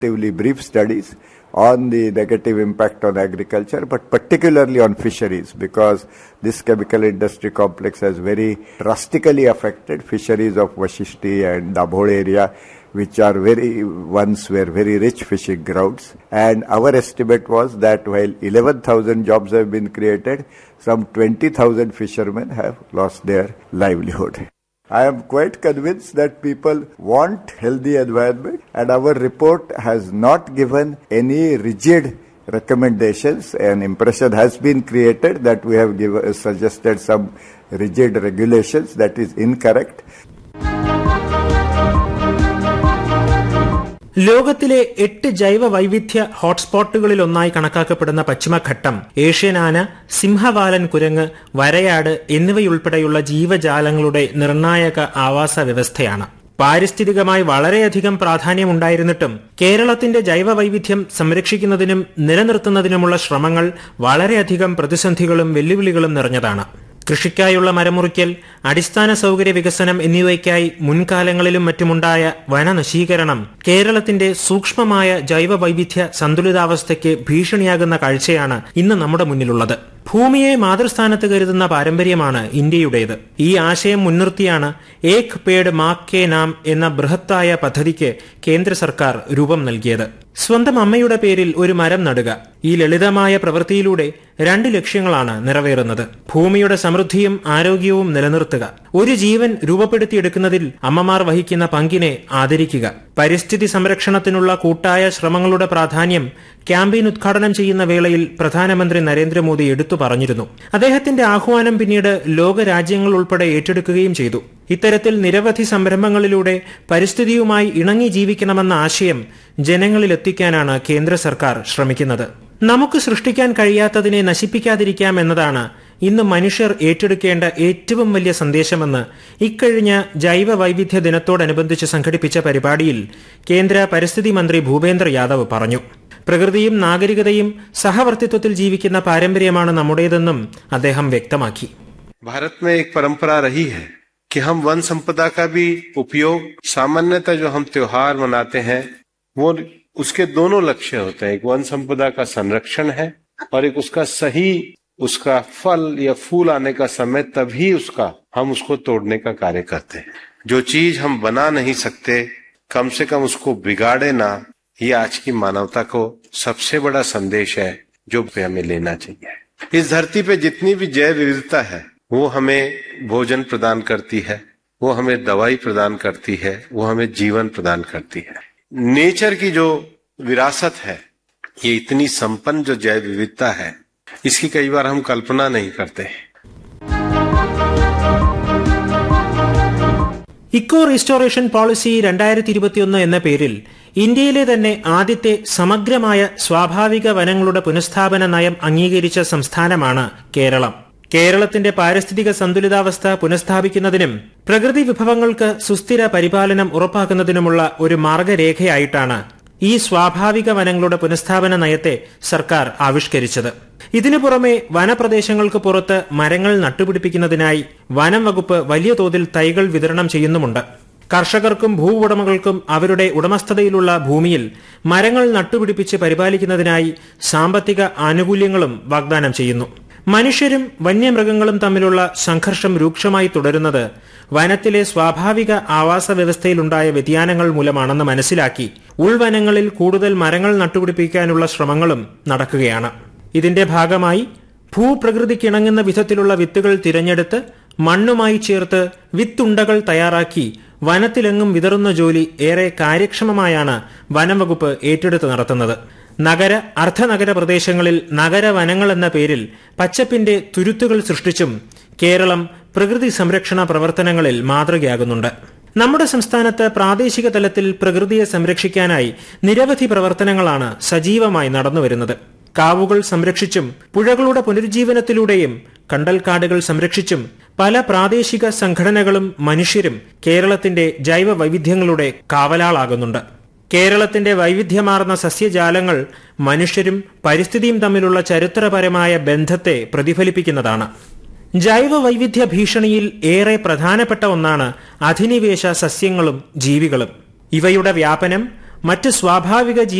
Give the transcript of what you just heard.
brief studies on the negative impact on agriculture, but particularly on fisheries, because this chemical industry complex has very drastically affected fisheries of Vashishti and Dabhol area, which are once were very rich fishing grounds. And our estimate was that while 11,000 jobs have been created, some 20,000 fishermen have lost their livelihood. I am quite convinced that people want healthy environment, and our report has not given any rigid recommendations. An impression has been created that we have suggested some rigid regulations. That is incorrect. ലോകത്തിലെ 8 ജൈവ വൈവിധ്യ ഹോട്ട്സ്പോട്ടുകളിലൊന്നായി കണക്കാക്കപ്പെടുന്ന പശ്ചിമഘട്ടം Asian ആന, സിംഹവാലൻ കുരങ്ങ്, വരയാട് എന്നിവയുൾപ്പെടെയുള്ള ജീവജാലങ്ങളുടെ നിർണായക ആവാസ വ്യവസ്ഥയാണ്. പാരിസ്ഥിതികമായി വളരെയധികം പ്രാധാന്യമുണ്ടായിരുന്നിട്ടും കേരളത്തിന്റെ ജൈവ വൈവിധ്യം സംരക്ഷിക്കുന്നതിനും നിലനിർത്തുന്നതിനുമുള്ള ശ്രമങ്ങൾ വളരെയധികം പ്രതിസന്ധികളും വെല്ലുവിളികളും നിറഞ്ഞതാണ്. കൃഷിക്കായുള്ള മരമുറിക്കൽ, അടിസ്ഥാന സൌകര്യ വികസനം എന്നിവയ്ക്കായി മുൻകാലങ്ങളിലും മറ്റുമുണ്ടായ വനനശീകരണം കേരളത്തിന്റെ സൂക്ഷ്മമായ ജൈവ വൈവിധ്യ സന്തുലിതാവസ്ഥയ്ക്ക് ഭീഷണിയാകുന്ന കാഴ്ചയാണ് ഇന്ന് നമ്മുടെ മുന്നിലുള്ളത്. ഭൂമിയെ മാതൃസ്ഥാനത്ത് കരുതുന്ന പാരമ്പര്യമാണ് ഇന്ത്യയുടേത്. ഈ ആശയം മുൻനിർത്തിയാണ് ഏക് പേഡ് മാ കെ നാം എന്ന ബൃഹത്തായ പദ്ധതിക്ക് കേന്ദ്ര സർക്കാർ രൂപം നൽകിയത്. സ്വന്തം അമ്മയുടെ പേരിൽ ഒരു മരം നടുക. ഈ ലളിതമായ പ്രവൃത്തിയിലൂടെ 2 ലക്ഷ്യങ്ങളാണ് നിറവേറുന്നത്. ഭൂമിയുടെ സമൃദ്ധിയും ആരോഗ്യവും നിലനിർത്തുക. ഒരു ജീവൻ രൂപപ്പെടുത്തിയെടുക്കുന്നതിൽ അമ്മമാർ വഹിക്കുന്ന പങ്കിനെ ആദരിക്കുക. പരിസ്ഥിതി സംരക്ഷണത്തിനുള്ള കൂട്ടായ ശ്രമങ്ങളുടെ പ്രാധാന്യം ക്യാമ്പയിൻ ഉദ്ഘാടനം ചെയ്യുന്ന വേളയിൽ പ്രധാനമന്ത്രി നരേന്ദ്രമോദി എടുത്തു പറഞ്ഞിരുന്നു. അദ്ദേഹത്തിന്റെ ആഹ്വാനം പിന്നീട് ലോകരാജ്യങ്ങൾ ഉൾപ്പെടെ ഏറ്റെടുക്കുകയും ചെയ്തു. ഇത്തരത്തിൽ നിരവധി സംരംഭങ്ങളിലൂടെ പരിസ്ഥിതിയുമായി ഇണങ്ങി ജീവിക്കണമെന്ന ആശയം ജനങ്ങളിലെത്തിക്കാനാണ് കേന്ദ്ര സർക്കാർ ശ്രമിക്കുന്നത്. നമുക്ക് സൃഷ്ടിക്കാൻ കഴിയാത്തതിനെ നശിപ്പിക്കാതിരിക്കാം എന്നതാണ് ഇന്ന് മനുഷ്യർ ഏറ്റെടുക്കേണ്ട ഏറ്റവും വലിയ സന്ദേശമെന്ന് ഇക്കഴിഞ്ഞ ജൈവ വൈവിധ്യ ദിനത്തോടനുബന്ധിച്ച് സംഘടിപ്പിച്ച പരിപാടിയിൽ കേന്ദ്ര പരിസ്ഥിതി മന്ത്രി ഭൂപേന്ദ്ര യാദവ് പറഞ്ഞു. പ്രകൃതിയും നാഗരികതയും സഹവർത്തിത്വത്തിൽ ജീവിക്കുന്ന പാരമ്പര്യമാണ് നമ്മുടേതെന്നും അദ്ദേഹം വ്യക്തമാക്കി. भारत में एक परंपरा रही है कि हम वन संपदा का भी उपयोग, सामान्यतः जो हम त्योहार मनाते हैं वो उसके दोनों लक्ष्य होते हैं. एक वन संपदा का संरक्षण है और एक उसका फल या फूल आने का समय, तभी हम उसको तोड़ने का कार्य करते हैं. जो चीज हम बना नहीं सकते, कम से कम उसको बिगाड़े ना. ये आज की मानवता को सबसे बड़ा संदेश है जो हमें लेना चाहिए. इस धरती पे जितनी भी जैव विविधता है वो हमें भोजन प्रदान करती है, वो हमें दवाई प्रदान करती है, वो हमें जीवन प्रदान करती है. नेचर की जो विरासत है, ये इतनी संपन्न जो जैव विविधता है, इसकी कई बार हम कल्पना नहीं करते. ഇക്കോ റീസ്റ്റോറേഷൻ പോളിസി 2021 എന്ന പേരിൽ ഇന്ത്യയിലെ തന്നെ ആദ്യത്തെ സമഗ്രമായ സ്വാഭാവിക വനങ്ങളുടെ പുനഃസ്ഥാപന നയം അംഗീകരിച്ച സംസ്ഥാനമാണ് കേരളം. കേരളത്തിന്റെ പാരിസ്ഥിതിക സന്തുലിതാവസ്ഥ പുനഃസ്ഥാപിക്കുന്നതിനും പ്രകൃതി വിഭവങ്ങൾക്ക് സുസ്ഥിര പരിപാലനം ഉറപ്പാക്കുന്നതിനുമുള്ള ഒരു മാർഗരേഖയായിട്ടാണ് ഈ സ്വാഭാവിക വനങ്ങളുടെ പുനഃസ്ഥാപന നയത്തെ സർക്കാർ ആവിഷ്കരിച്ചത്. ഇതിനു പുറമെ വനപ്രദേശങ്ങൾക്ക് പുറത്ത് മരങ്ങൾ നട്ടുപിടിപ്പിക്കുന്നതിനായി വനം വകുപ്പ് വലിയ തോതിൽ തൈകൾ വിതരണം ചെയ്യുന്നുമുണ്ട്. കർഷകർക്കും ഭൂവുടമകൾക്കും അവരുടെ ഉടമസ്ഥതയിലുള്ള ഭൂമിയിൽ മരങ്ങൾ നട്ടുപിടിപ്പിച്ച് പരിപാലിക്കുന്നതിനായി സാമ്പത്തിക ആനുകൂല്യങ്ങളും വാഗ്ദാനം ചെയ്യുന്നു. മനുഷ്യരും വന്യമൃഗങ്ങളും തമ്മിലുള്ള സംഘർഷം രൂക്ഷമായി തുടരുന്നത് വനത്തിലെ സ്വാഭാവിക ആവാസ വ്യവസ്ഥയിലുണ്ടായ വ്യതിയാനങ്ങൾ മൂലമാണെന്ന് മനസ്സിലാക്കി ഉൾവനങ്ങളിൽ കൂടുതൽ മരങ്ങൾ നട്ടുപിടിപ്പിക്കാനുള്ള ശ്രമങ്ങളും നടക്കുകയാണ്. ഇതിന്റെ ഭാഗമായി ഭൂപ്രകൃതിക്കിണങ്ങുന്ന വിധത്തിലുള്ള വിത്തുകൾ തിരഞ്ഞെടുത്ത് മണ്ണുമായി ചേർത്ത് വിത്തുണ്ടകൾ തയ്യാറാക്കി വനത്തിലെങ്ങും വിതറുന്ന ജോലി ഏറെ കാര്യക്ഷമമായാണ് വനംവകുപ്പ് ഏറ്റെടുത്ത് നടത്തുന്നത്. നഗര അർദ്ധനഗര പ്രദേശങ്ങളിൽ നഗരവനങ്ങൾ എന്ന പേരിൽ പച്ചപ്പിന്റെ തുരുത്തുകൾ സൃഷ്ടിച്ചും കേരളം പ്രകൃതി സംരക്ഷണ പ്രവർത്തനങ്ങളിൽ മാതൃകയാകുന്നുണ്ട്. നമ്മുടെ സംസ്ഥാനത്ത് പ്രാദേശിക തലത്തിൽ പ്രകൃതിയെ സംരക്ഷിക്കാനായി നിരവധി പ്രവർത്തനങ്ങളാണ് സജീവമായി നടന്നുവരുന്നത്. കാവുകൾ സംരക്ഷിച്ചും പുഴകളുടെ പുനരുജ്ജീവനത്തിലൂടെയും കണ്ടൽക്കാടുകൾ സംരക്ഷിച്ചും പല പ്രാദേശിക സംഘടനകളും മനുഷ്യരും കേരളത്തിന്റെ ജൈവ വൈവിധ്യങ്ങളുടെ കാവലാളാകുന്നുണ്ട്. കേരളത്തിന്റെ വൈവിധ്യമാർന്ന സസ്യജാലങ്ങൾ മനുഷ്യരും പരിസ്ഥിതിയും തമ്മിലുള്ള ചരിത്രപരമായ ബന്ധത്തെ പ്രതിഫലിപ്പിക്കുന്നതാണ്. ജൈവ വൈവിധ്യ ഭീഷണിയിൽ ഏറെ പ്രധാനപ്പെട്ട ഒന്നാണ് അധിനിവേശ സസ്യങ്ങളും ജീവികളും. ഇവയുടെ വ്യാപനം മറ്റ് സ്വാഭാവിക